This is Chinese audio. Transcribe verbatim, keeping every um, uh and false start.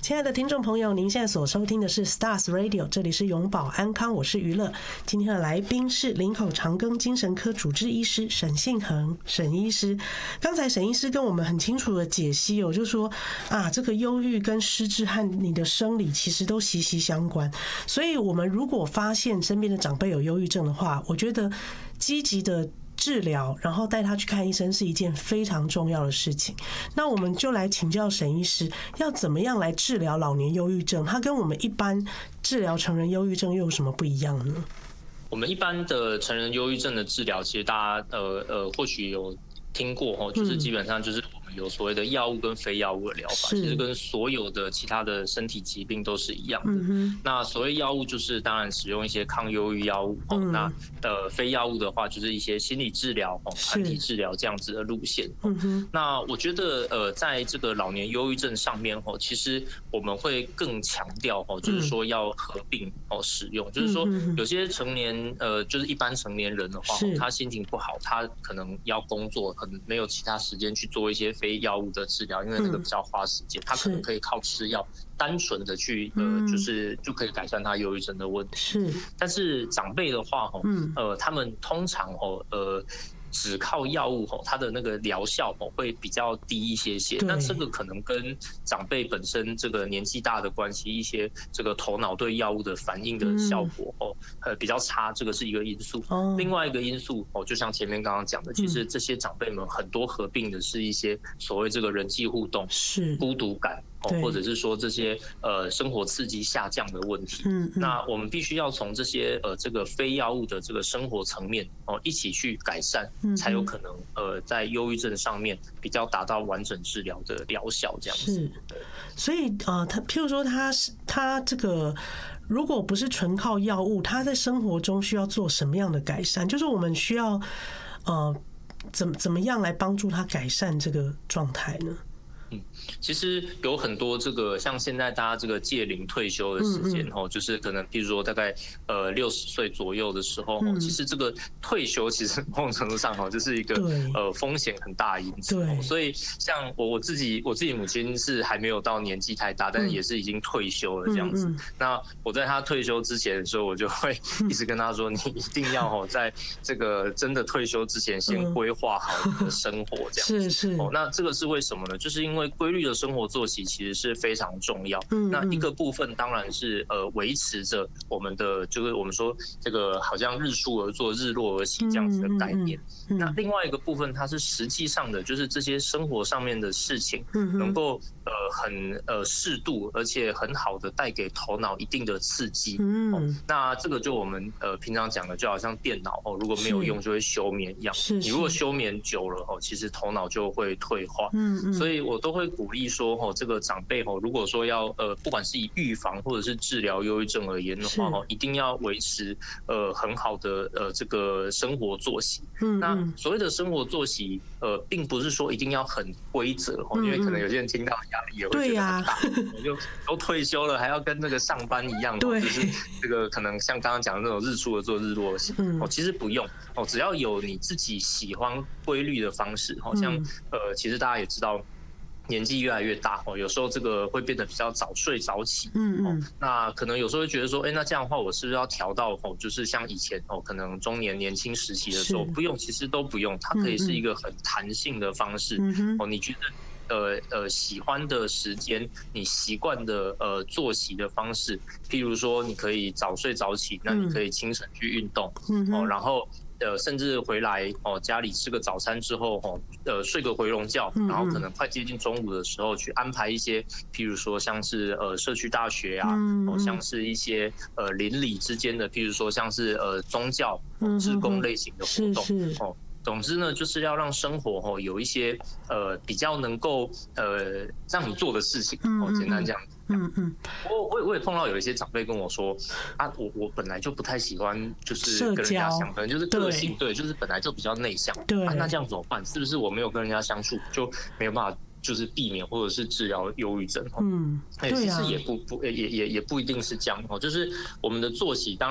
亲爱的听众朋友，您现在所收听的是 Stars Radio， 这里是永保安康，我是娱乐。今天的来宾是林口长庚精神科主治医师沈信衡沈医师。刚才沈医师跟我们很清楚的解析哦，就说啊，这个忧郁跟失智和你的生理其实都息息相关。所以，我们如果发现身边的长辈有忧郁症的话，我觉得积极的治疗，然后带他去看医生是一件非常重要的事情。那我们就来请教沈医师，要怎么样来治疗老年忧郁症？它跟我们一般治疗成人忧郁症又有什么不一样呢？ 我们一般的成人忧郁症的治疗，其实大家呃呃或许有听过哦，就是基本上就是我们有所谓的药物跟非药物的疗法，其实跟所有的其他的身体疾病都是一样的。嗯、那所谓药物就是当然使用一些抗忧郁药物，嗯、那呃非药物的话就是一些心理治疗、团体治疗这样子的路线。嗯、那我觉得呃在这个老年忧郁症上面哦，其实我们会更强调哦，就是说要合并哦使用，嗯、就是说有些成年呃就是一般成年人的话，他心情不好，他可能要工作。没有其他时间去做一些非药物的治疗，因为那个比较花时间，他可能可以靠吃药单纯的去呃，就是就可以改善他忧郁症的问题。是，但是长辈的话，呃，他们通常哦，呃。只靠药物吼，它的那个疗效吼会比较低一些些。那这个可能跟长辈本身这个年纪大的关系，一些这个头脑对药物的反应的效果哦，呃比较差，这个是一个因素。另外一个因素哦，就像前面刚刚讲的，其实这些长辈们很多合并的是一些所谓这个人际互动、是孤独感。或者是说这些呃生活刺激下降的问题，嗯，那我们必须要从这些呃这个非药物的这个生活层面哦一起去改善，嗯、才有可能呃在忧郁症上面比较达到完整治疗的疗效这样子。是， 所以呃，他譬如说他是他这个。如果不是纯靠药物，他在生活中需要做什么样的改善？就是我们需要呃怎么怎么样来帮助他改善这个状态呢？ 嗯，其实有很多这个，像现在大家这个届龄退休的时间哦，嗯嗯就是可能譬如说大概呃六十岁左右的时候，嗯、其实这个退休其实某种程度上哦，就是一个呃风险很大的因素。所以像我我自己我自己母亲是还没有到年纪太大，但是也是已经退休了这样子。嗯嗯那我在她退休之前的时候，我就会一直跟她说，你一定要哦，在这个真的退休之前，先规划好你的生活这样子。是是哦，那这个是为什么呢？就是因为因为规律的生活作息其实是非常重要。嗯嗯那一个部分当然是呃维持着我们的，就是我们说这个好像日出而作，日落而息这样子的概念。嗯嗯嗯那另外一个部分，它是实际上的，就是这些生活上面的事情，能够呃很呃适度，而且很好的带给头脑一定的刺激。嗯、哦，那这个就我们呃平常讲的，就好像电脑哦，如果没有用就会休眠一样。是是你如果休眠久了哦，其实头脑就会退化。嗯嗯所以我都会鼓励说，哦，这个长辈哦，如果说要呃，不管是以预防或者是治疗忧郁症而言的话，哦，一定要维持呃很好的呃这个生活作息。嗯，那所谓的生活作息，呃，并不是说一定要很规则哦，因为可能有些人听到压力也会觉得很大，我就都退休了，还要跟那个上班一样，对，就是这个可能像刚刚讲的那种日出而作，日落而息。哦，其实不用哦，只要有你自己喜欢规律的方式，好像呃，其实大家也知道。年纪越来越大哦，有时候这个会变得比较早睡早起，嗯嗯，那可能有时候会觉得说，哎，那这样的话，我是不是要调到哦，就是像以前哦，可能中年年轻时期的时候，不用，其实都不用，它可以是一个很弹性的方式，嗯、哦，你觉得呃呃喜欢的时间，你习惯的呃作息的方式，譬如说你可以早睡早起，那你可以清晨去运动，嗯、哦，然后。呃，甚至回来哦，家里吃个早餐之后哦，呃，睡个回笼觉，然后可能快接近中午的时候去安排一些，譬如说像是呃社区大学啊，哦，像是一些呃邻里之间的，譬如说像是呃宗教、志工类型的活动哦。总之呢，就是要让生活哦有一些呃比较能够呃让你做的事情哦，简单这样。嗯嗯，我我我也碰到有一些长辈跟我说啊，我我本来就不太喜欢就是跟人家相，可能就是个性 对, 对，就是本来就比较内向，对、啊，那这样怎么办？是不是我没有跟人家相处就没有办法？就是避免或者是治疗忧郁症，嗯，其实也不不也也也不一定是这样哦，就是我们的作息当然。